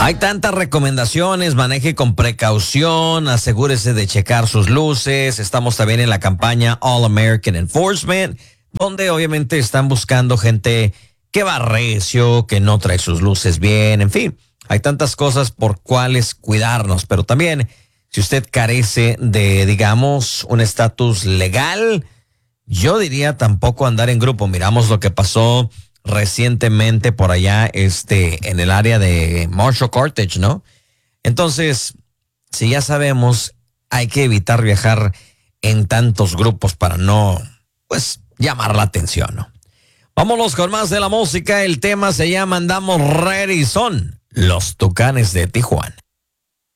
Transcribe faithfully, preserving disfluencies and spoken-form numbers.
Hay tantas recomendaciones, maneje con precaución, asegúrese de checar sus luces. Estamos también en la campaña All American Enforcement, donde obviamente están buscando gente que va recio, que no trae sus luces bien, en fin. Hay tantas cosas por cuales cuidarnos, pero también si usted carece de, digamos, un estatus legal, yo diría tampoco andar en grupo. Miramos lo que pasó recientemente por allá este, en el área de Marshall Carthage, ¿no? Entonces, si ya sabemos, hay que evitar viajar en tantos grupos para no, pues, llamar la atención, ¿no? Vámonos con más de la música. El tema se llama Andamos Ready. Son los Tucanes de Tijuana.